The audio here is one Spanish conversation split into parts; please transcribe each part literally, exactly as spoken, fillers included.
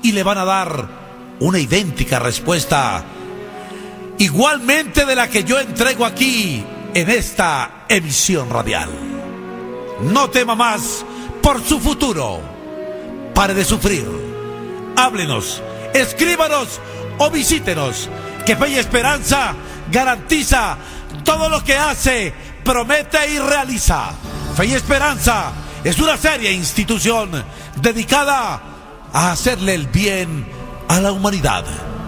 y le van a dar una idéntica respuesta, igualmente de la que yo entrego aquí en esta emisión radial. No tema más por su futuro. Pare de sufrir. Háblenos, escríbanos o visítenos, que Fe y Esperanza garantiza todo lo que hace, promete y realiza. Fe y Esperanza es una seria institución dedicada a hacerle el bien a la humanidad.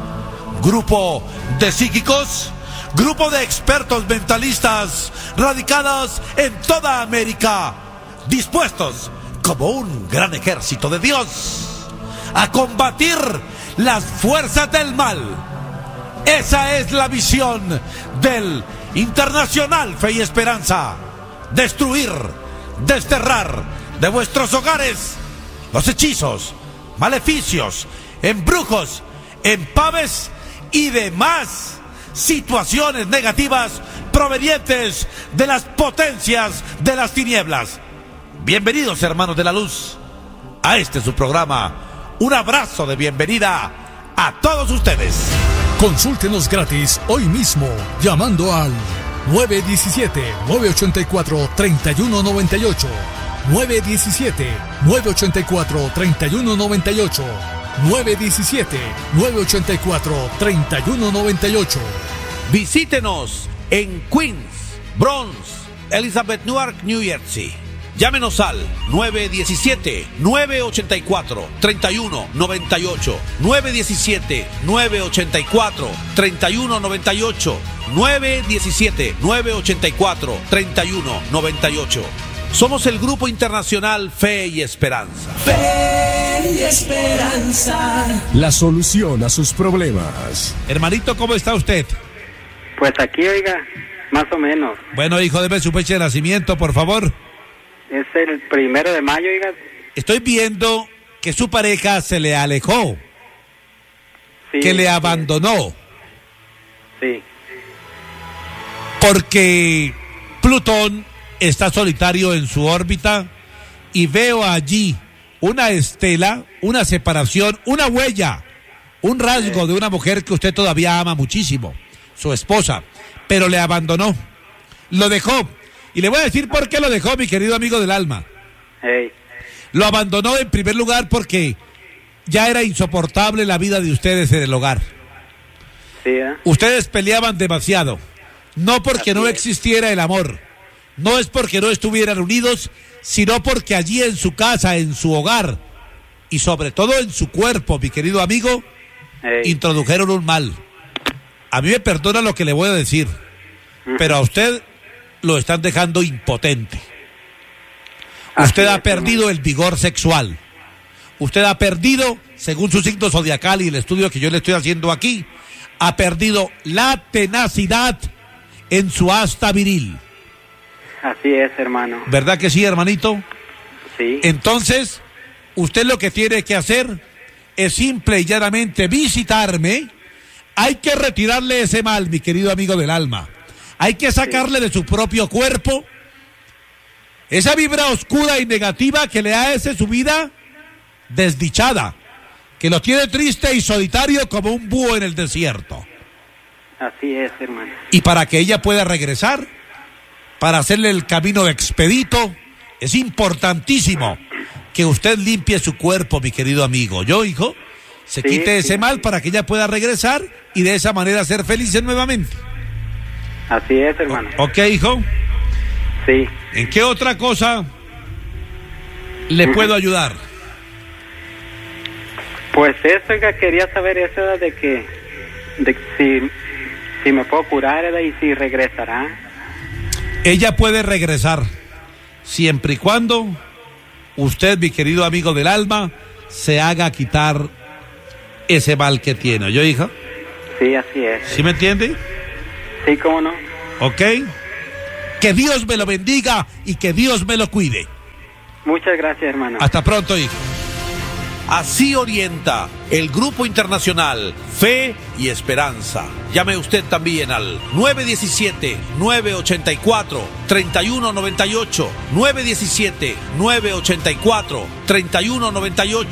Grupo de psíquicos, grupo de expertos mentalistas radicados en toda América, dispuestos como un gran ejército de Dios a combatir las fuerzas del mal. Esa es la visión del Internacional Fe y Esperanza: destruir, desterrar de vuestros hogares los hechizos, maleficios, embrujos, empaves y demás situaciones negativas provenientes de las potencias de las tinieblas. Bienvenidos, hermanos de la luz, a este su programa. Un abrazo de bienvenida a todos ustedes. Consúltenos gratis hoy mismo llamando al nueve uno siete, nueve ocho cuatro, tres uno nueve ocho, nueve uno siete, nueve ocho cuatro, tres uno nueve ocho, nueve uno siete, nueve ocho cuatro, tres uno nueve ocho. Visítenos en Queens, Bronx, Elizabeth, Newark, New Jersey. Llámenos al nueve uno siete, nueve ocho cuatro, tres uno nueve ocho, nueve uno siete, nueve ocho cuatro, tres uno nueve ocho, nueve uno siete, nueve ocho cuatro, tres uno nueve ocho. Somos el Grupo Internacional Fe y Esperanza. Fe y Esperanza. La solución a sus problemas. Hermanito, ¿cómo está usted? Pues aquí, oiga, más o menos. Bueno, hijo, deme su fecha de nacimiento, por favor. Es el primero de mayo, oiga. Estoy viendo que su pareja se le alejó, Sí, que le sí. abandonó, Sí, porque Plutón está solitario en su órbita y veo allí una estela, una separación, una huella, un rasgo de una mujer que usted todavía ama muchísimo, su esposa, pero le abandonó, lo dejó. Y le voy a decir por qué lo dejó, mi querido amigo del alma. hey, Lo abandonó en primer lugar porque ya era insoportable la vida de ustedes en el hogar. sí, ¿eh? Ustedes peleaban demasiado, no porque Así no es. existiera el amor, no es porque no estuvieran unidos, sino porque allí en su casa, en su hogar y sobre todo en su cuerpo, mi querido amigo, Hey. introdujeron un mal. A mí me perdona lo que le voy a decir, pero a usted lo están dejando impotente. Así Usted ha es, perdido hermano. el vigor sexual. Usted ha perdido, según su signo zodiacal y el estudio que yo le estoy haciendo aquí, ha perdido la tenacidad en su asta viril. Así es, hermano. ¿Verdad que sí, hermanito? Sí, Entonces, usted lo que tiene que hacer es simple y llanamente visitarme. Hay que retirarle ese mal, mi querido amigo del alma. Hay que sacarle de su propio cuerpo esa vibra oscura y negativa que le hace su vida desdichada, que lo tiene triste y solitario como un búho en el desierto. así es, hermano. Y para que ella pueda regresar, para hacerle el camino expedito, es importantísimo que usted limpie su cuerpo, mi querido amigo. Yo, hijo, se Sí, quite ese sí, mal sí. para que ella pueda regresar y de esa manera ser felices nuevamente. Así es, hermano. ¿Ok, hijo? Sí, ¿En qué otra cosa le puedo ayudar? pues eso, oiga, quería saber eso de que, de que si, si me puedo curar, ¿verdad? Y si regresará. Ella puede regresar siempre y cuando usted, mi querido amigo del alma, se haga quitar ese mal que tiene. ¿Yo, hija? Sí, así es. ¿Sí me entiende? Sí, cómo no. ¿Ok? Que Dios me lo bendiga y que Dios me lo cuide. Muchas gracias, hermano. Hasta pronto, hijo. Así orienta el Grupo Internacional Fe y Esperanza. Llame usted también al nueve uno siete, nueve ocho cuatro, tres uno nueve ocho, nueve uno siete, nueve ocho cuatro, tres uno nueve ocho,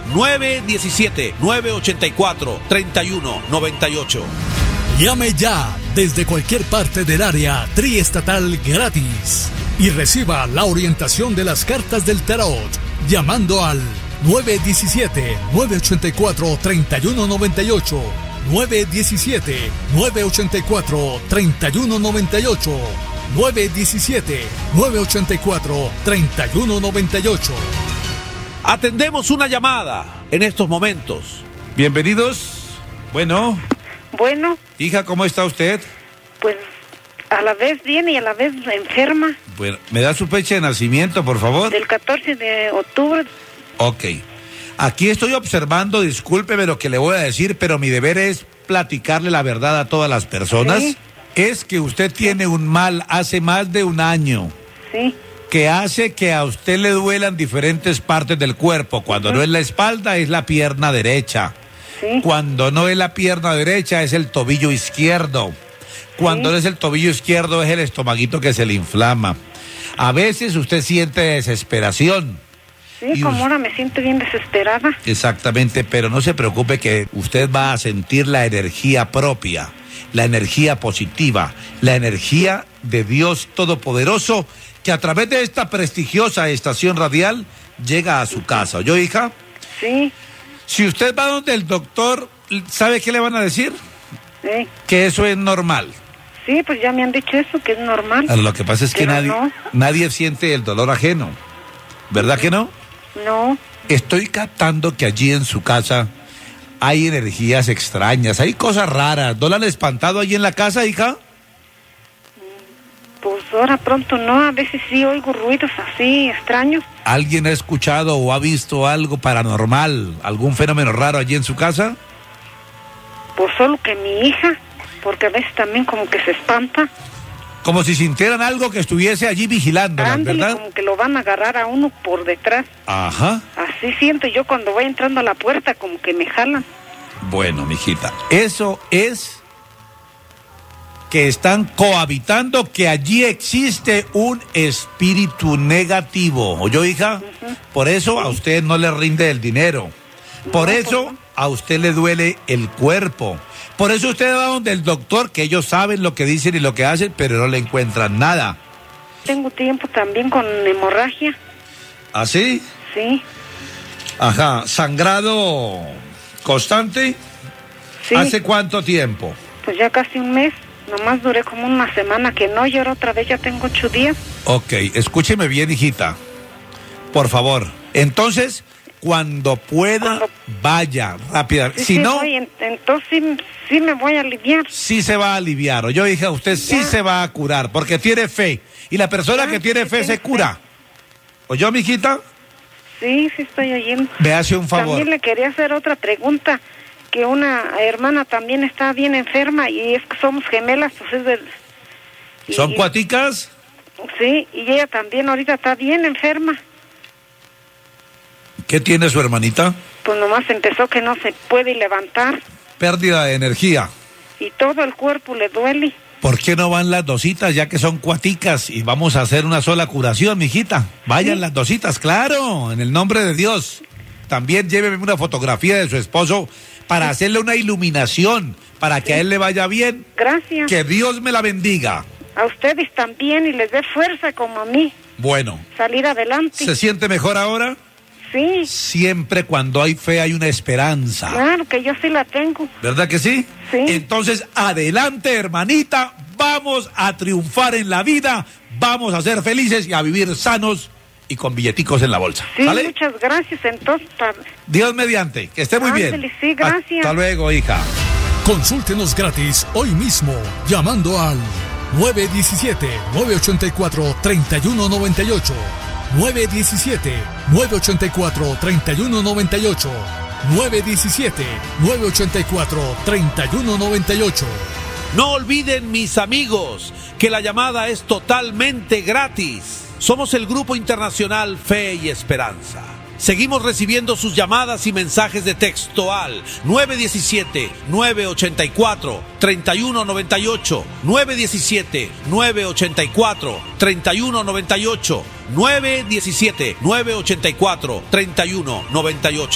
nueve uno siete, nueve ocho cuatro, tres uno nueve ocho. Llame ya desde cualquier parte del área triestatal gratis y reciba la orientación de las cartas del tarot llamando al nueve uno siete, nueve ocho cuatro, tres uno nueve ocho, nueve uno siete, nueve ocho cuatro, tres uno nueve ocho, nueve uno siete, nueve ocho cuatro, tres uno nueve ocho. Atendemos una llamada en estos momentos. Bienvenidos. Bueno. Bueno. Hija, ¿cómo está usted? Pues a la vez bien y a la vez enferma. Bueno, ¿me da su fecha de nacimiento, por favor? Del catorce de octubre. Ok. Aquí estoy observando, discúlpeme lo que le voy a decir, pero mi deber es platicarle la verdad a todas las personas. Sí. Es que usted tiene un mal hace más de un año. Sí. Que hace que a usted le duelan diferentes partes del cuerpo. Cuando uh-huh. no es la espalda, es la pierna derecha. Sí. Cuando no es la pierna derecha, es el tobillo izquierdo. Cuando sí. no es el tobillo izquierdo, es el estomaguito que se le inflama. A veces usted siente desesperación. Sí, y como ahora me siento bien desesperada. Exactamente, pero no se preocupe que usted va a sentir la energía propia, la energía positiva, la energía de Dios Todopoderoso, que a través de esta prestigiosa estación radial llega a su casa. ¿Oyó, hija? Sí. Si usted va donde el doctor, ¿sabe qué le van a decir? Sí. Que eso es normal. Sí, pues ya me han dicho eso, que es normal. Lo que pasa es que nadie, no. nadie siente el dolor ajeno, ¿verdad que no? No. Estoy captando que allí en su casa hay energías extrañas, hay cosas raras. ¿No la han espantado allí en la casa, hija? Pues ahora pronto no, a veces sí oigo ruidos así extraños. ¿Alguien ha escuchado o ha visto algo paranormal, algún fenómeno raro allí en su casa? Pues solo que mi hija, porque a veces también como que se espanta. Como si sintieran algo que estuviese allí vigilándola, ¿verdad? Como que lo van a agarrar a uno por detrás. Ajá. Así siento yo cuando voy entrando a la puerta, como que me jalan. Bueno, mijita, eso es que están cohabitando, que allí existe un espíritu negativo. ¿Oyó, hija? Uh-huh. Por eso a usted no le rinde el dinero. Por no, eso pues no. a usted le duele el cuerpo. Por eso usted va donde el doctor, que ellos saben lo que dicen y lo que hacen, pero no le encuentran nada. Tengo tiempo también con hemorragia. ¿Ah, sí? Sí. Ajá. ¿Sangrado constante? Sí. ¿Hace cuánto tiempo? Pues ya casi un mes. Nomás duré como una semana que no, y ahora otra vez ya tengo ocho días. Ok, escúcheme bien, hijita. Por favor. Entonces, cuando pueda, cuando... vaya rápidamente. Sí, si sí no, voy, entonces sí, sí me voy a aliviar. Sí se va a aliviar. Yo dije, usted ya. sí se va a curar, porque tiene fe. Y la persona ya, que tiene fe se cura. Fe. ¿Oyó, mijita? Sí, sí estoy oyendo. Me hace un favor. También le quería hacer otra pregunta. Que una hermana también está bien enferma y es que somos gemelas, pues es del... Y, ¿Son cuaticas? Sí, y ella también ahorita está bien enferma. ¿Qué tiene su hermanita? Pues nomás empezó que no se puede levantar. Pérdida de energía. Y todo el cuerpo le duele. ¿Por qué no van las dositas ya que son cuaticas y vamos a hacer una sola curación, mijita? Vayan ¿Sí? las dositas, claro, en el nombre de Dios. También lléveme una fotografía de su esposo para hacerle una iluminación, para que sí. a él le vaya bien. Gracias. Que Dios me la bendiga. A ustedes también y les dé fuerza como a mí. Bueno. Salir adelante. ¿Se siente mejor ahora? Sí. Siempre cuando hay fe hay una esperanza. Claro que yo sí la tengo. ¿Verdad que sí? Sí. Entonces, adelante, hermanita, vamos a triunfar en la vida, vamos a ser felices y a vivir sanos y con billeticos en la bolsa. Sí, ¿vale? Muchas gracias, entonces. Para... Dios mediante, que esté muy Ándale, bien. Sí, gracias. Hasta luego, hija. Consúltenos gratis hoy mismo, llamando al nueve uno siete, nueve ocho cuatro, tres uno nueve ocho, nueve uno siete, nueve ocho cuatro, tres uno nueve ocho, nueve uno siete, nueve ocho cuatro, tres uno nueve ocho. No olviden, mis amigos, que la llamada es totalmente gratis. Somos el Grupo Internacional Fe y Esperanza. Seguimos recibiendo sus llamadas y mensajes de texto al nueve uno siete, nueve ocho cuatro, tres uno nueve ocho, nueve uno siete, nueve ocho cuatro, tres uno nueve ocho, nueve uno siete, nueve ocho cuatro, tres uno nueve ocho.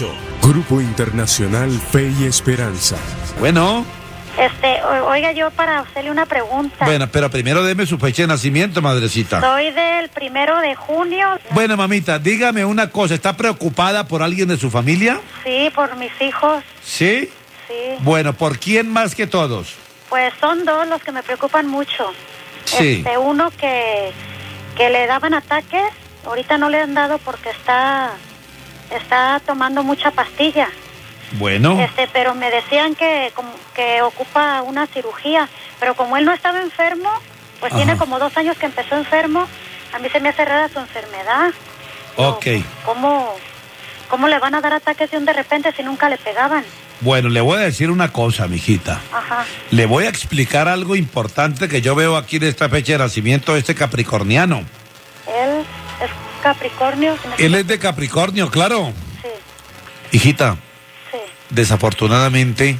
Grupo Internacional Fe y Esperanza. Bueno. Este, o- oiga, yo para hacerle una pregunta. Bueno, pero primero deme su fecha de nacimiento, madrecita. Soy del primero de junio. Bueno, mamita, dígame una cosa, ¿está preocupada por alguien de su familia? Sí, por mis hijos. ¿Sí? Sí. Bueno, ¿por quién más que todos? Pues son dos los que me preocupan mucho. Sí. Este, uno que, que le daban ataques, ahorita no le han dado porque está, está tomando mucha pastilla. Bueno. Este, pero me decían que, como, que ocupa una cirugía, pero como él no estaba enfermo, pues Ajá. tiene como dos años que empezó enfermo, a mí se me hace rara su enfermedad. Ok. ¿Cómo, cómo le van a dar ataques de un de repente si nunca le pegaban? Bueno, le voy a decir una cosa, mijita. Ajá. Le voy a explicar algo importante que yo veo aquí en esta fecha de nacimiento de este capricorniano. Él es Capricornio. si me- Él es de Capricornio, claro. Sí, Hijita, sí. desafortunadamente,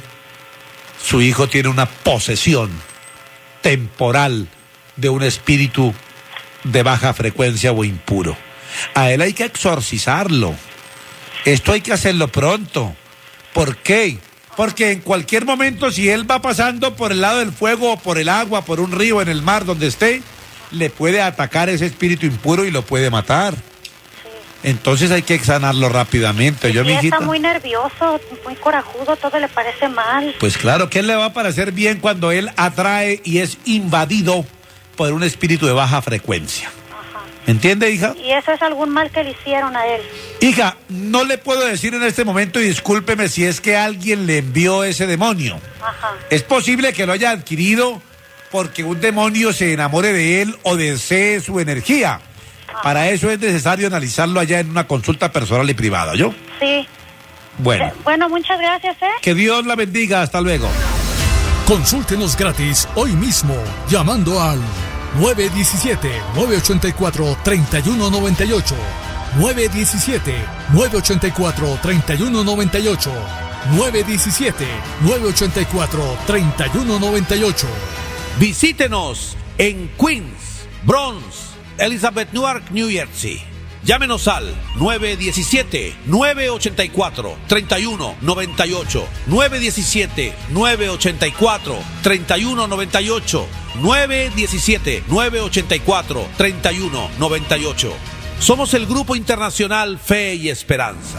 su hijo tiene una posesión temporal de un espíritu de baja frecuencia o impuro. A él hay que exorcizarlo. Esto hay que hacerlo pronto. ¿Por qué? Porque en cualquier momento, si él va pasando por el lado del fuego o por el agua, por un río, en el mar, donde esté, le puede atacar ese espíritu impuro y lo puede matar. Entonces hay que sanarlo rápidamente. Yo, Y mijita. está muy nervioso, muy corajudo, todo le parece mal. Pues claro, ¿qué le va a parecer bien cuando él atrae y es invadido por un espíritu de baja frecuencia? ¿Me entiende, hija? Y eso es algún mal que le hicieron a él. Hija, no le puedo decir en este momento, y discúlpeme si es que alguien le envió ese demonio. Ajá. Es posible que lo haya adquirido porque un demonio se enamore de él o desee su energía. Para eso es necesario analizarlo allá en una consulta personal y privada, ¿yo? Sí. Bueno, Bueno, muchas gracias, ¿eh? que Dios la bendiga, hasta luego. Consúltenos gratis hoy mismo llamando al nueve uno siete, nueve ocho cuatro, tres uno nueve ocho, nueve uno siete, nueve ocho cuatro, tres uno nueve ocho, nueve uno siete, nueve ocho cuatro, tres uno nueve ocho. Visítenos en Queens, Bronx, Elizabeth, Newark, New Jersey. Llámenos al nueve uno siete, nueve ocho cuatro, tres uno nueve ocho, nueve uno siete, nueve ocho cuatro, tres uno nueve ocho, nueve uno siete, nueve ocho cuatro, tres uno nueve ocho. Somos el Grupo Internacional Fe y Esperanza.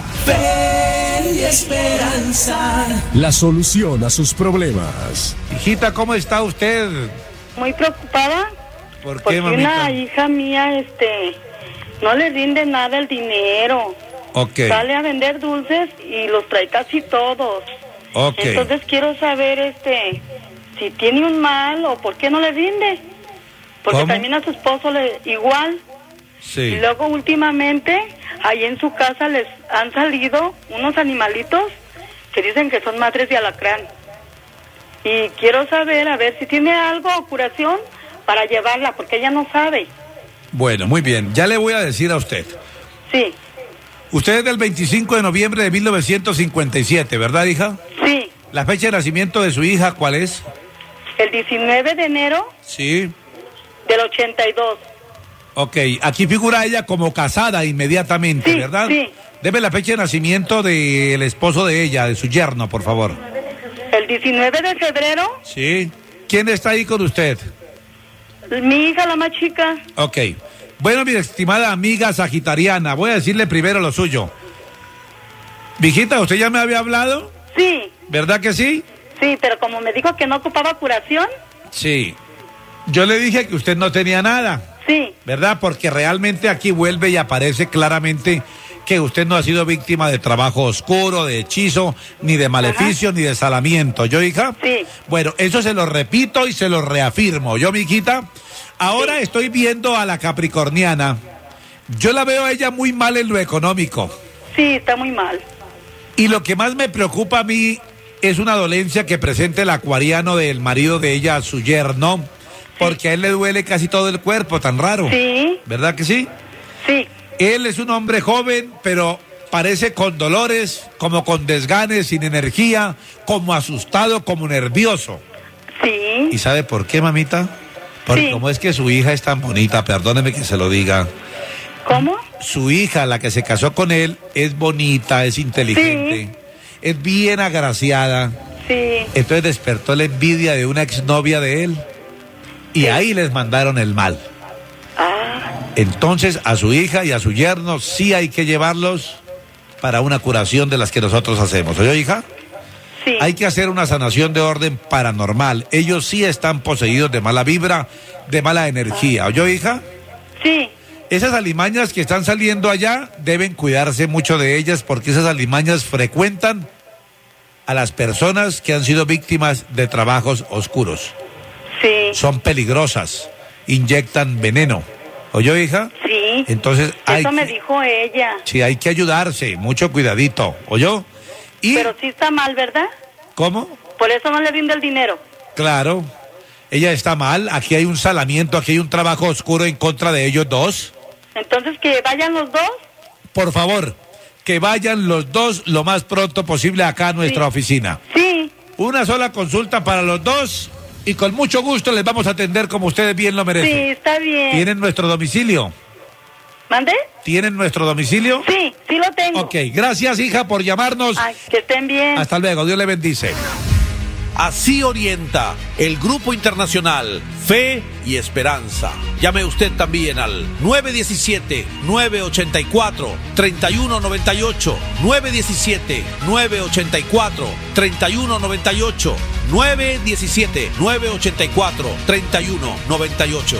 Fe y esperanza. La solución a sus problemas. Hijita, ¿cómo está usted? Muy preocupada ¿Por qué, porque mamita? una hija mía, este, no le rinde nada el dinero. Ok, Sale a vender dulces y los trae casi todos. ok. Entonces quiero saber, este, si tiene un mal o por qué no le rinde. Porque ¿Cómo? también a su esposo le igual. Sí. Y luego últimamente, ahí en su casa les han salido unos animalitos que dicen que son madres de alacrán. Y quiero saber, a ver si tiene algo o curación para llevarla, porque ella no sabe. Bueno, muy bien. Ya le voy a decir a usted. Sí, Usted es del veinticinco de noviembre de mil novecientos cincuenta y siete, ¿verdad, hija? sí. La fecha de nacimiento de su hija, ¿cuál es? El diecinueve de enero Sí. del ochenta y dos. Ok, aquí figura ella como casada inmediatamente, Sí, ¿verdad? sí. Deme la fecha de nacimiento del esposo de ella, de su yerno, por favor. El diecinueve de febrero, Sí. ¿Quién está ahí con usted? mi hija, la más chica. Ok. Bueno, mi estimada amiga sagitariana, voy a decirle primero lo suyo. Mijita, ¿usted ya me había hablado? Sí, ¿Verdad que sí? sí, pero como me dijo que no ocupaba curación, Sí. Yo le dije que usted no tenía nada, sí, ¿verdad? Porque realmente aquí vuelve y aparece claramente que usted no ha sido víctima de trabajo oscuro, de hechizo, ni de maleficio, ni de salamiento. ¿Yo, hija? sí. Bueno, eso se lo repito y se lo reafirmo. Yo, mi hijita, ahora estoy viendo a la capricorniana. Yo la veo a ella muy mal en lo económico. Sí, está muy mal. Y lo que más me preocupa a mí es una dolencia que presenta el acuariano del marido de ella, su yerno, porque a él le duele casi todo el cuerpo, tan raro. Sí, ¿Verdad que sí? sí, Él es un hombre joven, pero parece con dolores, como con desganes, sin energía, como asustado, como nervioso. ¿Y sí. sabe por qué, mamita? Porque Sí. como es que su hija es tan bonita, perdóneme que se lo diga, ¿Cómo? Su hija, la que se casó con él, es bonita, es inteligente, Sí. es bien agraciada. Sí. Entonces despertó la envidia de una exnovia de él. Y ahí les mandaron el mal. Ah, Entonces a su hija y a su yerno sí hay que llevarlos para una curación de las que nosotros hacemos. ¿Oye, hija? sí. Hay que hacer una sanación de orden paranormal. Ellos sí están poseídos de mala vibra, de mala energía. ¿Oye, hija? Sí. Esas alimañas que están saliendo allá deben cuidarse mucho de ellas porque esas alimañas frecuentan a las personas que han sido víctimas de trabajos oscuros. Sí. Son peligrosas, inyectan veneno. ¿Oyó, hija? Sí. Entonces hay Eso me que- dijo ella. sí, hay que ayudarse, mucho cuidadito. ¿Oyó? Y Pero sí está mal, ¿verdad? ¿cómo? Por eso no le brinda el dinero. Claro, ella está mal, aquí hay un salamiento, aquí hay un trabajo oscuro en contra de ellos dos. Entonces que vayan los dos. Por favor, que vayan los dos lo más pronto posible acá a nuestra Sí. oficina. Sí. Una sola consulta para los dos y con mucho gusto les vamos a atender como ustedes bien lo merecen. Sí, está bien. ¿Tienen nuestro domicilio? ¿Mande? ¿Tienen nuestro domicilio? Sí, sí lo tengo. Ok, gracias, hija, por llamarnos. Ay, que estén bien. Hasta luego, Dios le bendice. Así orienta el Grupo Internacional Fe y Esperanza. Llame usted también al nueve uno siete, nueve ocho cuatro, tres uno nueve ocho, nueve uno siete, nueve ocho cuatro, tres uno nueve ocho, nueve uno siete, nueve ocho cuatro, tres uno nueve ocho.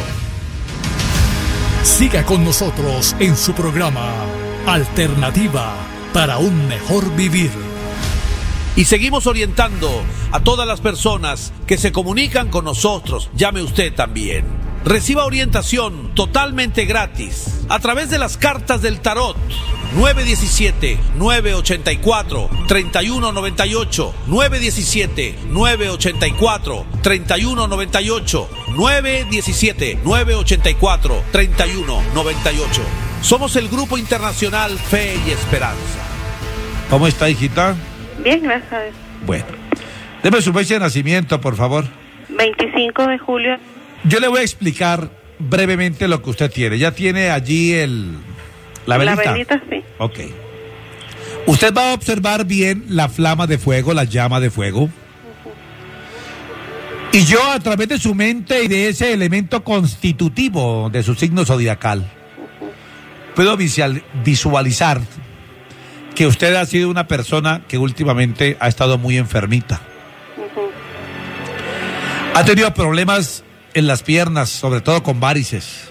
Siga con nosotros en su programa Alternativa para un mejor vivir. Y seguimos orientando a todas las personas que se comunican con nosotros. Llame usted también. Reciba orientación totalmente gratis a través de las cartas del tarot. nueve uno siete, nueve ocho cuatro, tres uno nueve ocho, nueve uno siete, nueve ocho cuatro, tres uno nueve ocho, nueve uno siete, nueve ocho cuatro, tres uno nueve ocho. Somos el Grupo Internacional Fe y Esperanza. ¿Cómo está, hijita? Bien, gracias a Dios. Bueno, deme su fecha de nacimiento, por favor. veinticinco de julio. Yo le voy a explicar brevemente lo que usted tiene. ¿Ya tiene allí el... la velita? La velita, sí. Ok. Usted va a observar bien la flama de fuego, la llama de fuego. Y yo, a través de su mente y de ese elemento constitutivo de su signo zodiacal, puedo visual- visualizar que usted ha sido una persona que últimamente ha estado muy enfermita. Ha tenido problemas en las piernas, sobre todo con varices.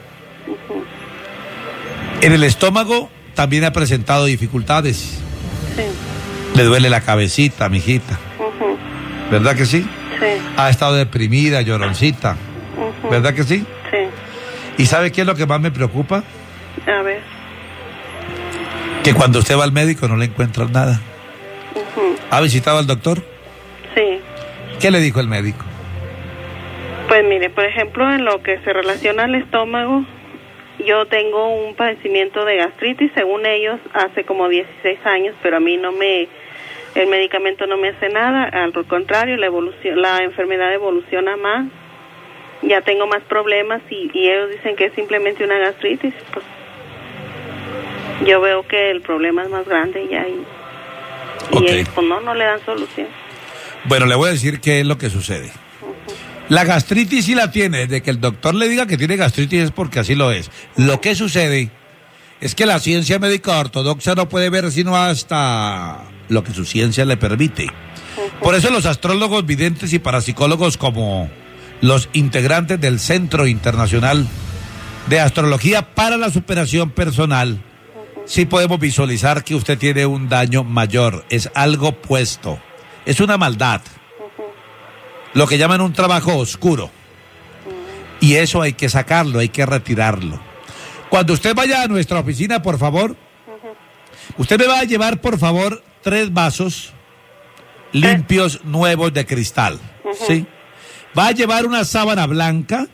En el estómago también ha presentado dificultades. Sí. Le duele la cabecita, mijita. Ujú. ¿Verdad que sí? Sí. Ha estado deprimida, lloroncita. Ujú. ¿Verdad que sí? Sí. ¿Y sabe qué es lo que más me preocupa? A ver. Que cuando usted va al médico no le encuentran nada. Ujú. ¿Ha visitado al doctor? Sí. ¿Qué le dijo el médico? Pues mire, por ejemplo, en lo que se relaciona al estómago, yo tengo un padecimiento de gastritis, según ellos, hace como dieciséis años, pero a mí no me, el medicamento no me hace nada, al contrario, la evolución, la enfermedad evoluciona más, ya tengo más problemas y, y ellos dicen que es simplemente una gastritis, pues yo veo que el problema es más grande ya y, y Ok. ellos, pues no, no le dan solución. Bueno, le voy a decir qué es lo que sucede. La gastritis sí la tiene, desde que el doctor le diga que tiene gastritis es porque así lo es. Lo que sucede es que la ciencia médica ortodoxa no puede ver sino hasta lo que su ciencia le permite. Por eso los astrólogos, videntes y parapsicólogos como los integrantes del Centro Internacional de Astrología para la Superación Personal, sí podemos visualizar que usted tiene un daño mayor, es algo puesto, es una maldad. Lo que llaman un trabajo oscuro. Y eso hay que sacarlo, hay que retirarlo. Cuando usted vaya a nuestra oficina, por favor, usted me va a llevar, por favor, tres vasos limpios, nuevos de cristal. ¿Sí? Va a llevar una sábana blanca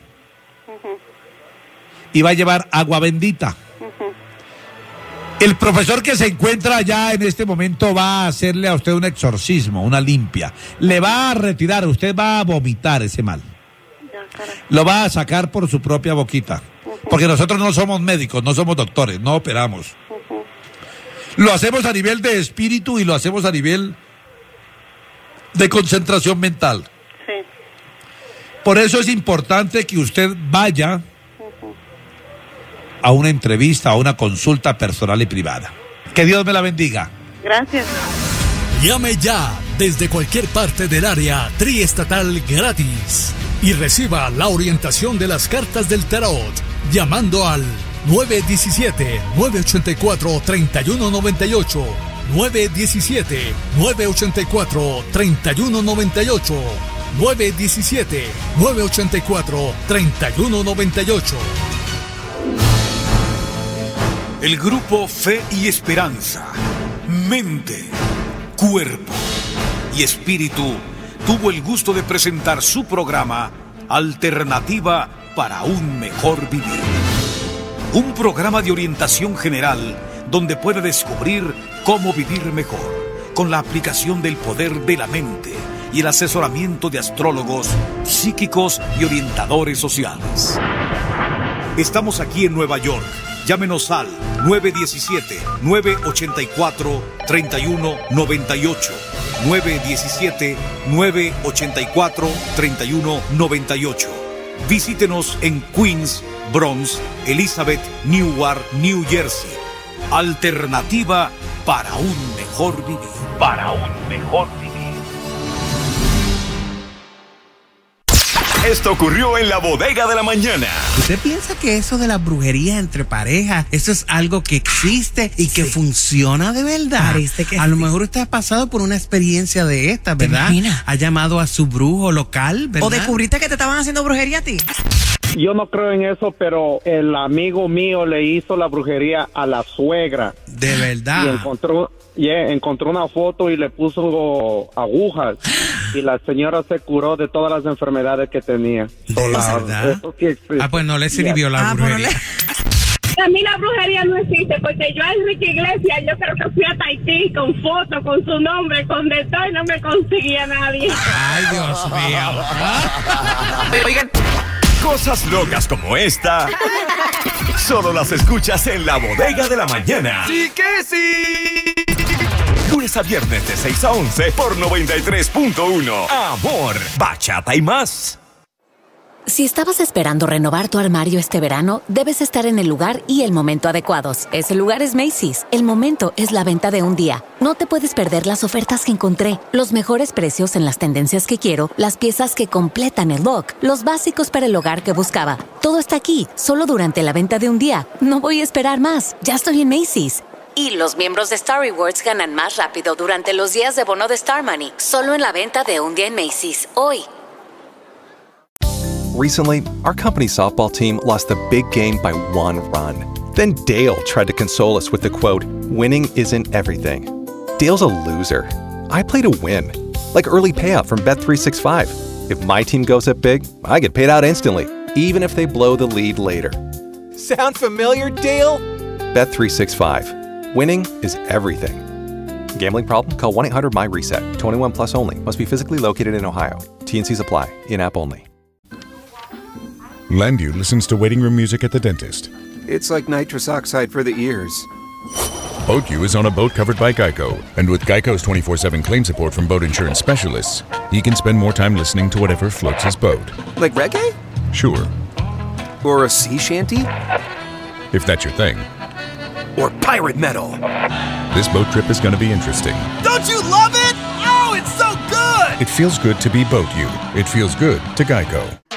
y va a llevar agua bendita. El profesor que se encuentra allá en este momento va a hacerle a usted un exorcismo, una limpia. Le va a retirar, usted va a vomitar ese mal. Ya, caray. Lo va a sacar por su propia boquita. Porque nosotros no somos médicos, no somos doctores, no operamos. Uh-huh. Lo hacemos a nivel de espíritu y lo hacemos a nivel de concentración mental. Sí. Por eso es importante que usted vaya uh-huh. a una entrevista, a una consulta personal y privada. Que Dios me la bendiga. Gracias. Llame ya desde cualquier parte del área triestatal gratis y reciba la orientación de las cartas del tarot llamando al nueve uno siete, nueve ocho cuatro, tres uno nueve ocho, nueve uno siete, nueve ocho cuatro, tres uno nueve ocho, nueve uno siete, nueve ocho cuatro, tres uno nueve ocho. El grupo Fe y Esperanza, mente, cuerpo y espíritu tuvo el gusto de presentar su programa Alternativa para un mejor vivir. Un programa de orientación general donde puede descubrir cómo vivir mejor con la aplicación del poder de la mente y el asesoramiento de astrólogos, psíquicos y orientadores sociales. Estamos aquí en Nueva York. Llámenos al nueve uno siete, nueve ocho cuatro, tres uno nueve ocho, nueve uno siete, nueve ocho cuatro, tres uno nueve ocho. Visítenos en Queens, Bronx, Elizabeth, Newark, New Jersey. Alternativa para un mejor vivir. Para un mejor vivir. Esto ocurrió en la bodega de la mañana. ¿Usted piensa que eso de la brujería entre parejas, eso es algo que existe y que sí. funciona de verdad? Parece que a sí. lo mejor usted ha pasado por una experiencia de esta, ¿verdad? Ha llamado a su brujo local, ¿verdad? ¿O descubriste que te estaban haciendo brujería a ti? Yo no creo en eso, pero el amigo mío le hizo la brujería a la suegra. ¿De verdad? Y encontró, yeah, encontró una foto y le puso agujas. Y la señora se curó de todas las enfermedades que tenía. ¿De verdad? Eso sí existe. Ah, pues no le sirvió la ah, brujería. A mí la brujería no existe, porque yo a Enrique Iglesias, yo creo que fui a Tahití con fotos, con su nombre, con de todo, y no me conseguía nadie. Ay, Dios mío. Oigan, cosas locas como esta solo las escuchas en la bodega de la mañana. ¡Sí que sí! Lunes a viernes de seis a once por noventa y tres punto uno. Amor, bachata y más. Si estabas esperando renovar tu armario este verano, debes estar en el lugar y el momento adecuados. Ese lugar es Macy's. El momento es la venta de un día. No te puedes perder las ofertas que encontré, los mejores precios en las tendencias que quiero, las piezas que completan el look, los básicos para el hogar que buscaba. Todo está aquí, solo durante la venta de un día. No voy a esperar más. Ya estoy en Macy's. Y los miembros de Star Rewards ganan más rápido durante los días de bono de Star Money. Solo en la venta de un día en Macy's. Hoy. Recently, our company's softball team lost the big game by one run. Then Dale tried to console us with the quote, "Winning isn't everything." Dale's a loser. I play to win. Like early payout from Bet three sixty-five. If my team goes up big, I get paid out instantly, even if they blow the lead later. Sound familiar, Dale? Bet three sixty-five. Winning is everything. Gambling problem? Call one eight hundred M Y reset. twenty-one plus only. Must be physically located in Ohio. T N Cs apply. In-app only. Landu listens to waiting room music at the dentist. It's like nitrous oxide for the ears. BoatU is on a boat covered by Geico. And with Geico's twenty-four seven claim support from boat insurance specialists, he can spend more time listening to whatever floats his boat. Like reggae? Sure. Or a sea shanty? If that's your thing. Or pirate metal. This boat trip is going to be interesting. Don't you love it? Oh, it's so good! It feels good to be BoatU. It feels good to Geico.